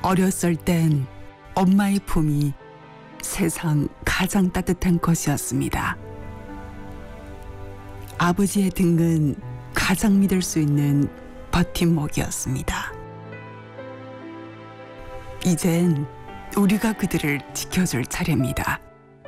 어렸을 땐 엄마의 품이 세상 가장 따뜻한 것이었습니다. 아버지의 등은 가장 믿을 수 있는 버팀목이었습니다. 이젠 우리가 그들을 지켜줄 차례입니다.